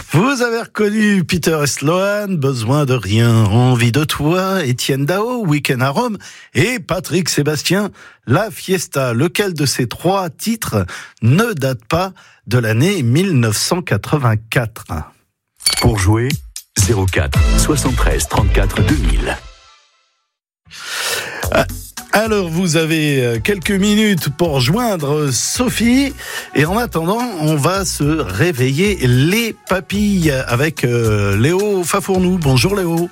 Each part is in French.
Vous avez reconnu Peter et Sloan, Besoin de rien, Envie de toi, Étienne Dao, Week-end à Rome, et Patrick Sébastien, La Fiesta. Lequel de ces trois titres ne date pas de l'année 1984? Pour jouer, 04 73 34 2000. Alors, vous avez quelques minutes pour joindre Sophie. Et en attendant, on va se réveiller les papilles avec Léo Fafournou. Bonjour Léo.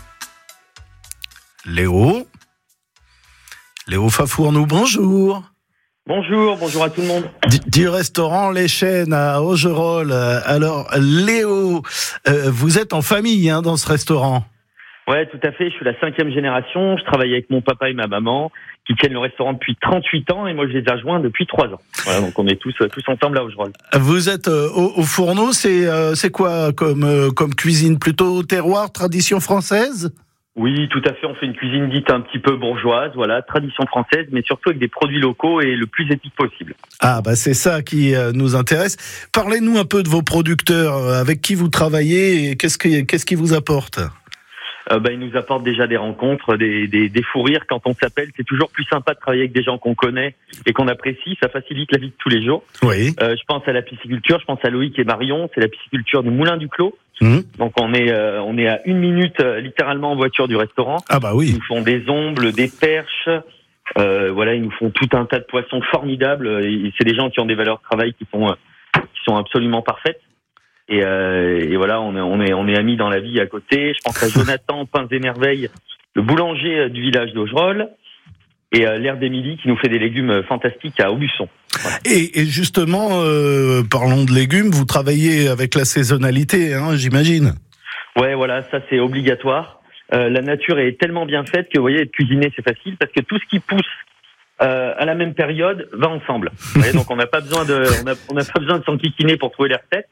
Léo Fafournou, bonjour. Bonjour à tout le monde. Du restaurant Les Chênes à Augerolles. Alors, Léo, vous êtes en famille dans ce restaurant? Ouais, tout à fait. Je suis la 5e génération. Je travaille avec mon papa et ma maman qui tiennent le restaurant depuis 38 ans et moi je les ai rejoints depuis 3 ans. Voilà, donc on est tous ensemble là aujourd'hui. Vous êtes au fourneau, c'est quoi comme cuisine? Plutôt terroir, tradition française? Oui, tout à fait. On fait une cuisine dite un petit peu bourgeoise, voilà, tradition française, mais surtout avec des produits locaux et le plus éthique possible. Ah bah c'est ça qui nous intéresse. Parlez-nous un peu de vos producteurs, avec qui vous travaillez et qu'est-ce qui vous apporte? Ils nous apportent déjà des rencontres, des fous rires quand on s'appelle. C'est toujours plus sympa de travailler avec des gens qu'on connaît et qu'on apprécie. Ça facilite la vie de tous les jours. Oui. Je pense à la pisciculture, je pense à Loïc et Marion. C'est la pisciculture du Moulin du Clos. Donc on est à 1 minute littéralement en voiture du restaurant. Ah bah oui. Ils nous font des ombles, des perches. Ils nous font tout un tas de poissons formidables. Et c'est des gens qui ont des valeurs de travail qui sont absolument parfaites. Et voilà, on est amis dans la vie à côté. Je pense à Jonathan Pains et Merveilles, le boulanger du village d'Augerolles, et l'Air d'Émilie qui nous fait des légumes fantastiques à Aubusson. Voilà. Et justement, parlons de légumes, vous travaillez avec la saisonnalité, j'imagine. Ouais, voilà, ça c'est obligatoire. La nature est tellement bien faite que vous voyez, être cuisiner c'est facile parce que tout ce qui pousse à la même période va ensemble. Vous voyez, donc on n'a pas besoin de s'enquiquiner pour trouver les recettes.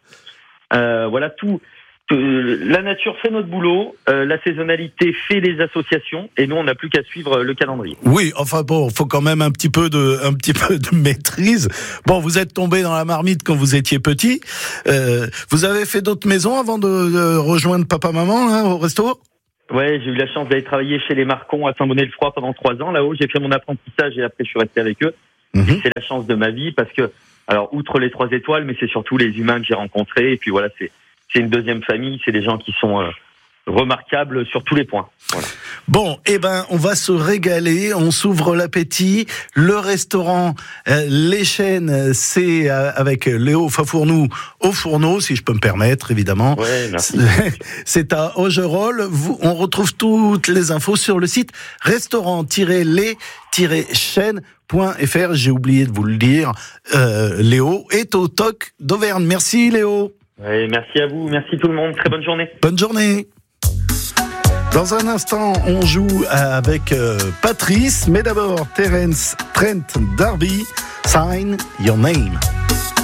La nature fait notre boulot, la saisonnalité fait les associations, et nous on n'a plus qu'à suivre le calendrier. Oui, enfin bon, faut quand même un petit peu de maîtrise. Bon, vous êtes tombé dans la marmite quand vous étiez petit. Vous avez fait d'autres maisons avant de rejoindre papa-maman au resto? Ouais, j'ai eu la chance d'aller travailler chez les Marcons à Saint-Bonnet-le-Froid pendant 3 ans. Là-haut, j'ai fait mon apprentissage et après je suis resté avec eux. C'est la chance de ma vie parce que, alors, outre les 3 étoiles, mais c'est surtout les humains que j'ai rencontrés. Et puis voilà, c'est une deuxième famille. C'est des gens qui sont remarquables sur tous les points. Voilà. Bon, on va se régaler. On s'ouvre l'appétit. Le restaurant Les Chênes, c'est avec Léo Fafournou au fourneau, si je peux me permettre, évidemment. Ouais, merci. C'est à Augerolles. On retrouve toutes les infos sur le site restaurant-les-chênes.fr. J'ai oublié de vous le dire. Léo est au TOC d'Auvergne. Merci Léo. Ouais, merci à vous. Merci tout le monde. Très bonne journée. Bonne journée. Dans un instant, on joue avec Patrice, mais d'abord Terence Trent D'Arby, Sign Your Name.